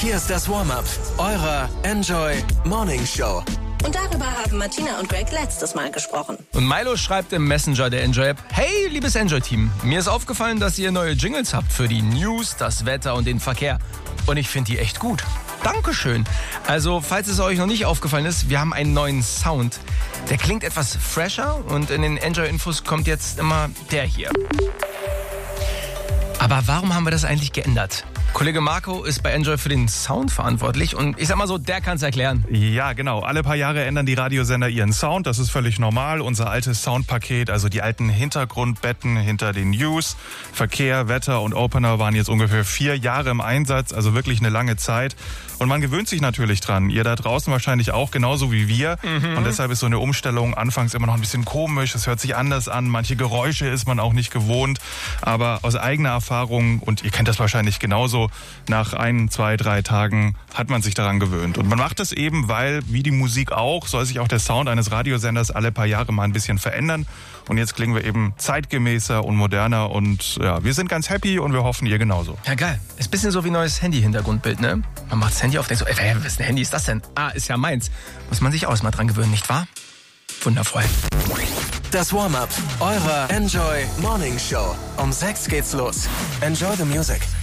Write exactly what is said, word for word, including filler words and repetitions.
Hier ist das Warm-up eurer Enjoy Morning Show. Und darüber haben Martina und Greg letztes Mal gesprochen. Und Milo schreibt im Messenger der Enjoy-App: Hey, liebes Enjoy-Team, mir ist aufgefallen, dass ihr neue Jingles habt für die News, das Wetter und den Verkehr. Und ich finde die echt gut. Dankeschön. Also, falls es euch noch nicht aufgefallen ist, wir haben einen neuen Sound. Der klingt etwas fresher und in den Enjoy-Infos kommt jetzt immer der hier. Aber warum haben wir das eigentlich geändert? Kollege Marco ist bei Enjoy für den Sound verantwortlich und ich sag mal so, der kann's erklären. Ja, genau. Alle paar Jahre ändern die Radiosender ihren Sound. Das ist völlig normal. Unser altes Soundpaket, also die alten Hintergrundbetten hinter den News, Verkehr, Wetter und Opener waren jetzt ungefähr vier Jahre im Einsatz, also wirklich eine lange Zeit. Und man gewöhnt sich natürlich dran. Ihr da draußen wahrscheinlich auch, genauso wie wir. Mhm. Und deshalb ist so eine Umstellung anfangs immer noch ein bisschen komisch. Es hört sich anders an. Manche Geräusche ist man auch nicht gewohnt. Aber aus eigener Erfahrung, und ihr kennt das wahrscheinlich genauso, nach ein, zwei, drei Tagen hat man sich daran gewöhnt. Und man macht das eben, weil, wie die Musik auch, soll sich auch der Sound eines Radiosenders alle paar Jahre mal ein bisschen verändern. Und jetzt klingen wir eben zeitgemäßer und moderner. Und ja, wir sind ganz happy und wir hoffen, ihr genauso. Ja, geil. Ist ein bisschen so wie neues Handy-Hintergrundbild, ne? Man macht das Handy auf, denkt so, ey, was für ein Handy ist das denn? Ah, ist ja meins. Muss man sich auch mal dran gewöhnen, nicht wahr? Wundervoll. Das Warm-up eurer Enjoy Morning Show. Um sechs geht's los. Enjoy the music.